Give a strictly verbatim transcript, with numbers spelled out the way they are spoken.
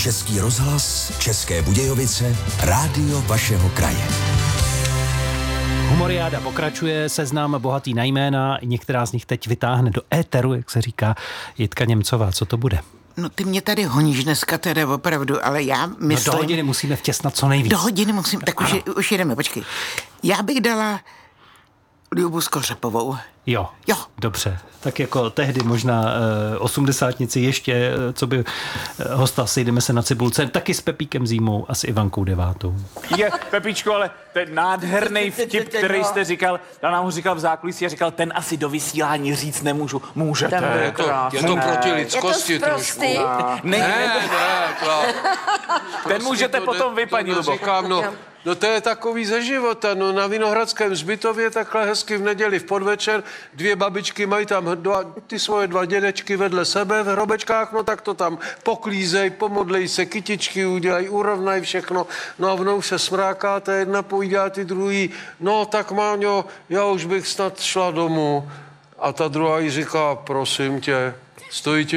Český rozhlas, České Budějovice, rádio vašeho kraje. Humoriáda pokračuje, seznam bohatý na jména, některá z nich teď vytáhne do éteru, jak se říká, Jitka Němcová. Co to bude? No ty mě tady honíš dneska teda opravdu, ale já myslím... No do hodiny musíme vtěsnat co nejvíc. Do hodiny musím, tak už, už jedeme, počkej. Já bych dala Ljubu Skořepovou. Jo, jo, dobře. Tak jako tehdy možná uh, osmdesátnici ještě, uh, co by uh, hosta, sejdeme se na Cibulce, taky s Pepíkem Zímou a s Ivankou Devátou. Je, Pepičko, ale ten nádherný vtip, který jste říkal, já nám ho říkal v zákulisí a říkal, ten asi do vysílání říct nemůžu. Můžete. Je to, je to proti lidskosti trošku. Ne, ne, ne, ne ten můžete to, potom vy, paní Lubo. Říkám, no, no to je takový ze života, no na Vinohradském hřbitově takhle hezky v neděli v podvečer, dvě babičky mají tam dva, ty svoje dva dědečky vedle sebe v hrobečkách, no tak to tam poklízej, pomodlej se, kytičky udělají, urovnají všechno, no a vnou se smráká, ta jedna pojídá, ty druhý, no tak Máňo, já už bych snad šla domů. A ta druhá jí říká, prosím tě, stojí ti